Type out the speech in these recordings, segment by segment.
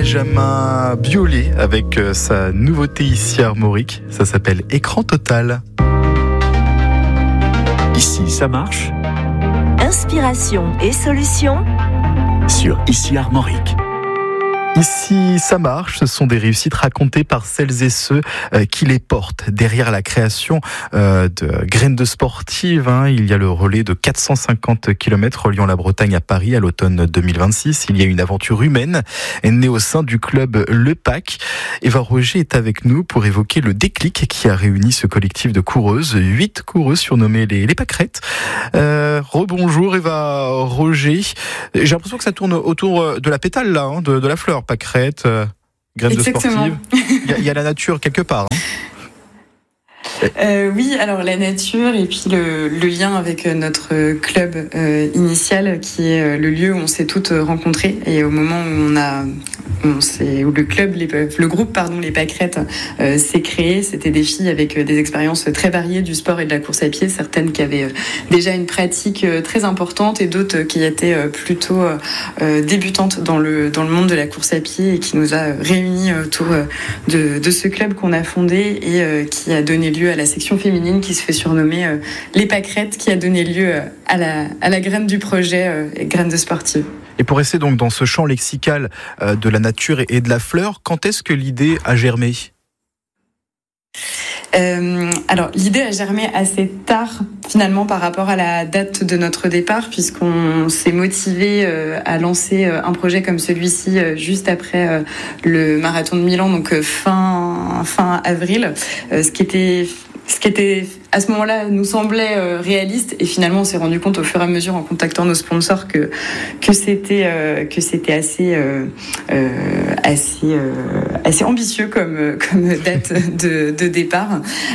Benjamin Biolay avec sa nouveauté ici à Armorique. Ça s'appelle Écran Total. Ici, ça marche. Inspiration et solutions Sur Ici Armorique. Ici, ça marche. Ce sont des réussites racontées par celles et ceux qui les portent. Derrière la création de Graines de Sportives, il y a le relais de 450 km reliant la Bretagne à Paris à l'automne 2026. Il y a une aventure humaine née au sein du club Le Pac. Eva Roger est avec nous pour évoquer le déclic qui a réuni ce collectif de coureuses. 8 coureuses surnommées les Pâquerettes. Rebonjour Eva Roger. J'ai l'impression que ça tourne autour de la pétale là, de la fleur. Pâquerettes, graines Exactement. de sportives. Il y a la nature quelque part. Oui, alors la nature et puis le lien avec notre club initial qui est le lieu où on s'est toutes rencontrées et au moment où le groupe les Pâquerettes s'est créé, c'était des filles avec des expériences très variées du sport et de la course à pied, certaines qui avaient déjà une pratique très importante et d'autres qui étaient plutôt débutantes dans le monde de la course à pied et qui nous a réunis autour de ce club qu'on a fondé et qui a donné lieu à la section féminine qui se fait surnommer les Pâquerettes, qui a donné lieu à la graine du projet Graines de Sportives. Et pour rester donc dans ce champ lexical de la nature et de la fleur, quand est-ce que l'idée a germé ? Alors l'idée a germé assez tard finalement par rapport à la date de notre départ, puisqu'on s'est motivé à lancer un projet comme celui-ci juste après le marathon de Milan, donc fin avril, ce qui était à ce moment-là nous semblait réaliste, et finalement on s'est rendu compte au fur et à mesure en contactant nos sponsors que c'était assez ambitieux comme date de départ.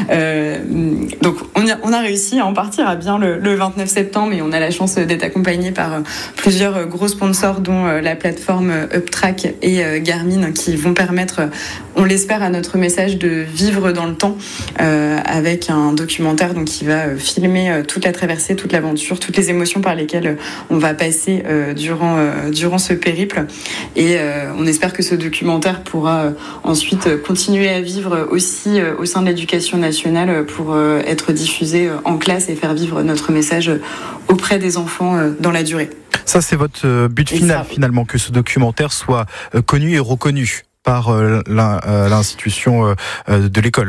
Donc on a réussi à en partir à bien le 29 septembre, et on a la chance d'être accompagné par plusieurs gros sponsors, dont la plateforme UpTrack et Garmin, qui vont permettre, on l'espère, à notre message de vivre dans le temps, avec un documentaire donc qui va filmer toute la traversée, toute l'aventure, toutes les émotions par lesquelles on va passer durant ce périple. Et on espère que ce documentaire pourra ensuite continuer à vivre aussi au sein de l'éducation nationale pour être diffusé en classe et faire vivre notre message auprès des enfants dans la durée. Ça, c'est votre but final, finalement, que ce documentaire soit connu et reconnu par l'institution de l'école.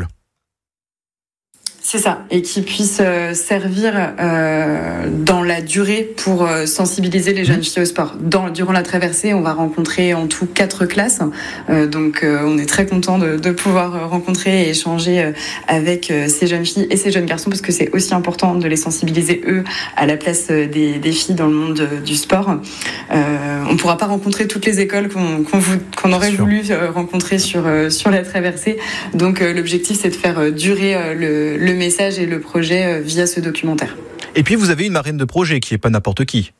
C'est ça, et qui puisse servir dans la durée pour sensibiliser les jeunes filles au sport. Durant la traversée, on va rencontrer en tout 4 classes, donc on est très content de pouvoir rencontrer et échanger avec ces jeunes filles et ces jeunes garçons, parce que c'est aussi important de les sensibiliser, eux, à la place des filles dans le monde du sport. On ne pourra pas rencontrer toutes les écoles qu'on aurait voulu rencontrer sur la traversée, donc l'objectif c'est de faire durer le message et le projet via ce documentaire. Et puis vous avez une marraine de projet qui n'est pas n'importe qui.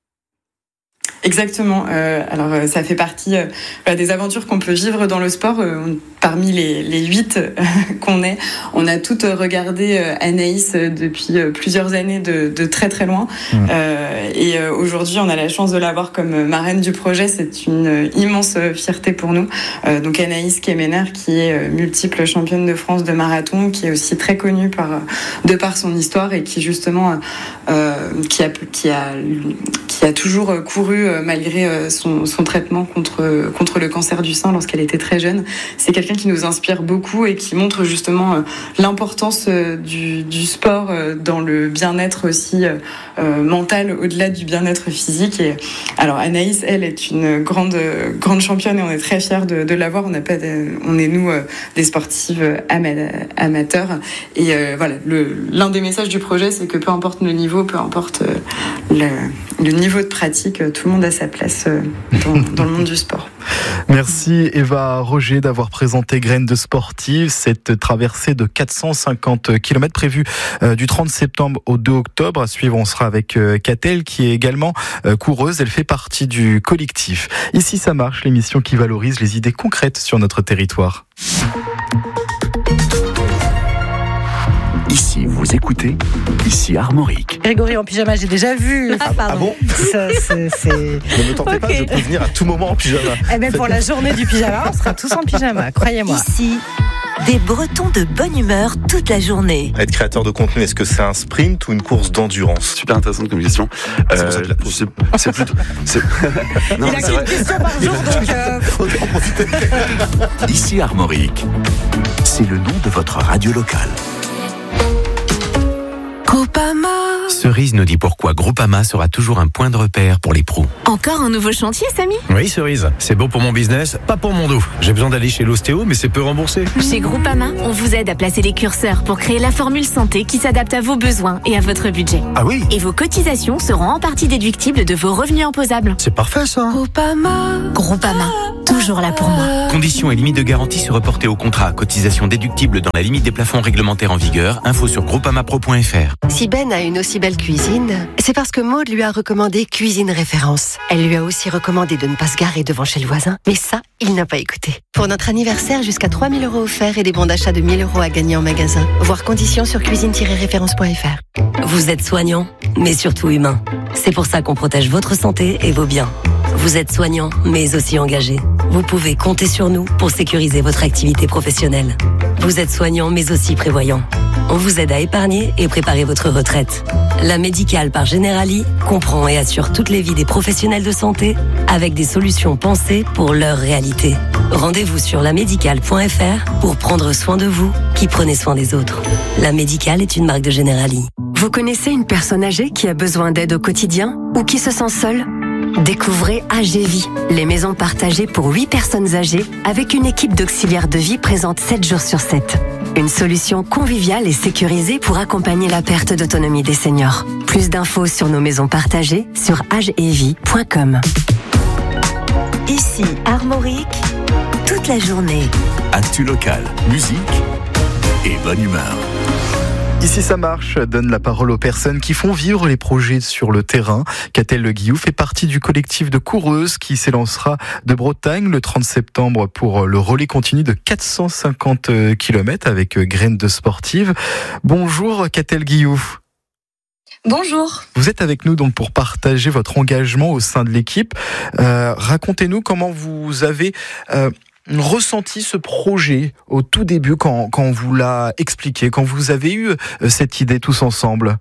Exactement. Alors ça fait partie des aventures qu'on peut vivre dans le sport. Parmi les 8 qu'on est, on a toutes regardé Anaïs depuis plusieurs années de très très loin. Et aujourd'hui, on a la chance de l'avoir comme marraine du projet. C'est une immense fierté pour nous. Donc Anaïs Kemener, qui est multiple championne de France de marathon, qui est aussi très connue de par son histoire, et qui justement qui a toujours couru malgré son traitement contre le cancer du sein lorsqu'elle était très jeune. C'est quelqu'un qui nous inspire beaucoup et qui montre justement l'importance du sport dans le bien-être aussi mental, au-delà du bien-être physique. Et alors Anaïs, elle, est une grande championne, et on est très fiers de l'avoir. On est nous des sportives amateurs, et voilà, l'un des messages du projet, c'est que peu importe le niveau, peu importe le niveau de pratique, tout le monde a sa place dans le monde du sport. Merci Eva Roger d'avoir présenté Graines de Sportives, cette traversée de 450 km prévue du 30 septembre au 2 octobre. À suivre, on sera avec Catel, qui est également coureuse. Elle fait partie du collectif. Ici, ça marche, l'émission qui valorise les idées concrètes sur notre territoire. Ici, vous Vous écoutez ici Armorique. Grégory en pyjama, j'ai déjà vu. Ah bon? Ça, c'est... Ne me tentez pas, je peux venir à tout moment en pyjama. Eh bien, pour la journée du pyjama, on sera tous en pyjama, croyez-moi. Ici, des Bretons de bonne humeur toute la journée. Être créateur de contenu, est-ce que c'est un sprint ou une course d'endurance? Super intéressante comme question. C'est pour ça que je la pose. C'est plutôt. Non, Il a qu'une question par jour, donc... Autant en profiter. Ici Armorique. C'est le nom de votre radio locale. Groupama. Cerise nous dit pourquoi Groupama sera toujours un point de repère pour les pros. Encore un nouveau chantier, Samy? Oui, Cerise, c'est bon pour mon business, pas pour mon dos. J'ai besoin d'aller chez l'ostéo, mais c'est peu remboursé. Chez Groupama, on vous aide à placer les curseurs pour créer la formule santé qui s'adapte à vos besoins et à votre budget. Ah oui? Et vos cotisations seront en partie déductibles de vos revenus imposables. C'est parfait ça. Groupama, toujours là pour moi. Conditions et limites de garantie se reporter au contrat. Cotisation déductible dans la limite des plafonds réglementaires en vigueur. Info sur groupamapro.fr. Si Ben a une aussi belle cuisine, c'est parce que Maude lui a recommandé Cuisine Référence. Elle lui a aussi recommandé de ne pas se garer devant chez le voisin, mais ça, il n'a pas écouté. Pour notre anniversaire, jusqu'à 3 000 € offerts et des bons d'achat de 1 000 € à gagner en magasin. Voir conditions sur cuisine-référence.fr. Vous êtes soignant, mais surtout humain. C'est pour ça qu'on protège votre santé et vos biens. Vous êtes soignant, mais aussi engagé. Vous pouvez compter sur nous pour sécuriser votre activité professionnelle. Vous êtes soignant, mais aussi prévoyant. On vous aide à épargner et préparer votre retraite. La Médicale par Generali comprend et assure toutes les vies des professionnels de santé avec des solutions pensées pour leur réalité. Rendez-vous sur lamédicale.fr pour prendre soin de vous qui prenez soin des autres. La Médicale est une marque de Generali. Vous connaissez une personne âgée qui a besoin d'aide au quotidien ou qui se sent seule? Découvrez AGVie, les maisons partagées pour 8 personnes âgées avec une équipe d'auxiliaires de vie présente 7 jours sur 7. Une solution conviviale et sécurisée pour accompagner la perte d'autonomie des seniors. Plus d'infos sur nos maisons partagées sur agevie.com. Ici Armorique, toute la journée. Actu locale, musique et bonne humeur. Ici ça marche, donne la parole aux personnes qui font vivre les projets sur le terrain. Catel Le Guillou fait partie du collectif de coureuses qui s'élancera de Bretagne le 30 septembre pour le relais continu de 450 km avec Graines de Sportives. Bonjour Catel Guillou. Bonjour. Vous êtes avec nous donc pour partager votre engagement au sein de l'équipe. Racontez-nous comment vous avez ressenti ce projet au tout début quand on vous l'a expliqué, quand vous avez eu cette idée tous ensemble.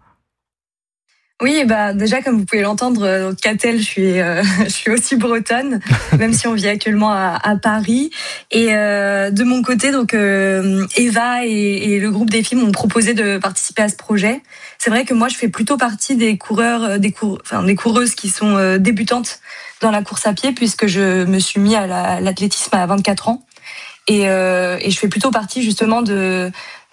Oui, déjà comme vous pouvez l'entendre, Catel, je suis aussi bretonne, même si on vit actuellement à Paris. Et de mon côté, donc Eva et le groupe des filles m'ont proposé de participer à ce projet. C'est vrai que moi, je fais plutôt partie des coureuses qui sont débutantes dans la course à pied, puisque je me suis mis à l'athlétisme à 24 ans. Et je fais plutôt partie justement de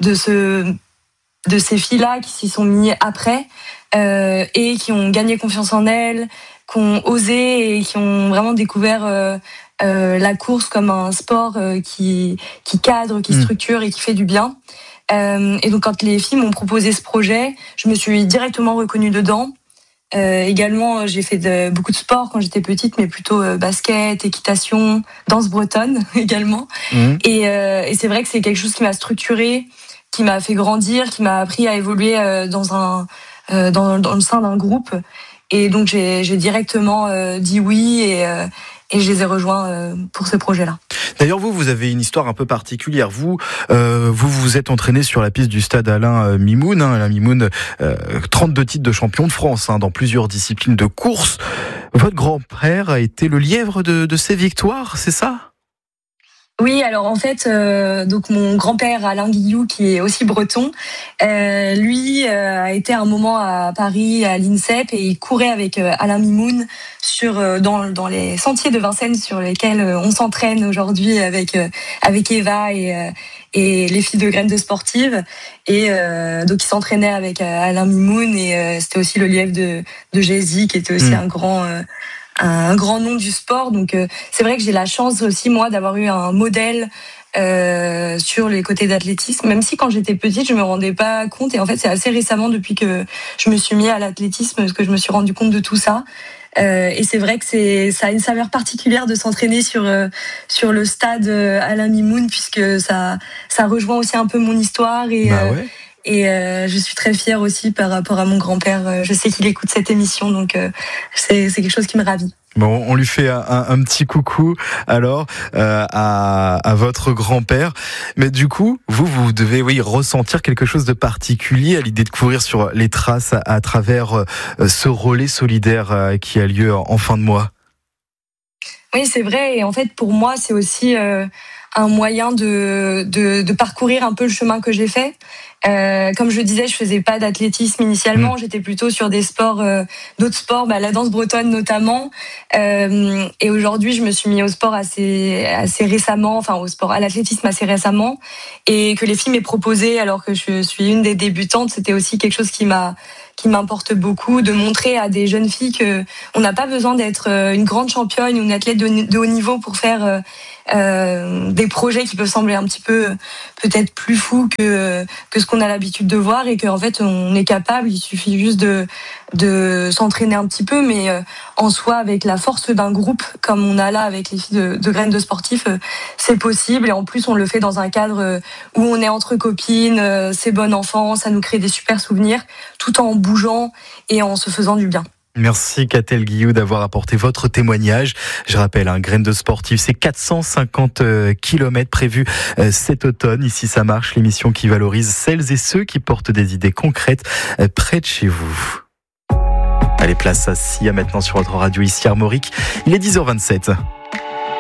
ces filles-là qui s'y sont mis après et qui ont gagné confiance en elles, qui ont osé et qui ont vraiment découvert la course comme un sport qui cadre, qui structure et qui fait du bien. Et donc quand les filles m'ont proposé ce projet, je me suis directement reconnue dedans. Également, j'ai fait beaucoup de sport quand j'étais petite, mais plutôt basket, équitation, danse bretonne également. Et c'est vrai que c'est quelque chose qui m'a structurée, qui m'a fait grandir, qui m'a appris à évoluer dans le sein d'un groupe. Et donc j'ai directement dit oui et je les ai rejoints pour ce projet-là. D'ailleurs, vous avez une histoire un peu particulière. Vous vous êtes entraîné sur la piste du stade Alain Mimoun. Alain Mimoun, 32 titres de champion de France dans plusieurs disciplines de course. Votre grand-père a été le lièvre de ces victoires, c'est ça ? Oui, alors en fait, donc mon grand-père Alain Guillou, qui est aussi breton, lui a été un moment à Paris, à l'INSEP, et il courait avec Alain Mimoun dans les sentiers de Vincennes sur lesquels on s'entraîne aujourd'hui avec Eva et les filles de Graines de Sportives. Et donc il s'entraînait avec Alain Mimoun, et c'était aussi le lièvre de Jézy, qui était aussi un grand nom du sport. Donc c'est vrai que j'ai la chance aussi, moi, d'avoir eu un modèle sur les côtés d'athlétisme, même si quand j'étais petite je me rendais pas compte, et en fait c'est assez récemment, depuis que je me suis mis à l'athlétisme, que je me suis rendu compte de tout ça. Et c'est vrai que ça a une saveur particulière de s'entraîner sur le stade Alain Mimoun, puisque ça rejoint aussi un peu mon histoire, et Et je suis très fière aussi par rapport à mon grand-père. Je sais qu'il écoute cette émission, donc c'est quelque chose qui me ravit. Bon, on lui fait un petit coucou alors à votre grand-père. Mais du coup, vous devez ressentir quelque chose de particulier à l'idée de courir sur les traces à travers ce relais solidaire qui a lieu en fin de mois. Oui, c'est vrai. Et en fait, pour moi, c'est aussi un moyen de parcourir un peu le chemin que j'ai fait. Comme je disais, je faisais pas d'athlétisme initialement, j'étais plutôt sur des sports, d'autres sports, la danse bretonne notamment. Et aujourd'hui, je me suis mis au sport assez récemment, enfin à l'athlétisme assez récemment, et que les filles m'aient proposé alors que je suis une des débutantes, c'était aussi quelque chose qui m'importe beaucoup, de montrer à des jeunes filles que on n'a pas besoin d'être une grande championne ou une athlète de haut niveau pour faire des projets qui peuvent sembler un petit peu peut-être plus fous que ce qu'on a l'habitude de voir, et qu'en fait on est capable, il suffit juste de s'entraîner un petit peu, mais en soi avec la force d'un groupe comme on a là avec les filles de Graines de Sportifs, c'est possible, et en plus on le fait dans un cadre où on est entre copines, c'est bon enfant, ça nous crée des super souvenirs tout en bougeant et en se faisant du bien. Merci Catel Guillou d'avoir apporté votre témoignage. Je rappelle, Graines de Sportifs, c'est 450 km prévus cet automne. Ici ça marche, l'émission qui valorise celles et ceux qui portent des idées concrètes près de chez vous. Allez, place à Sia maintenant sur votre radio ici Armorique. Il est 10h27.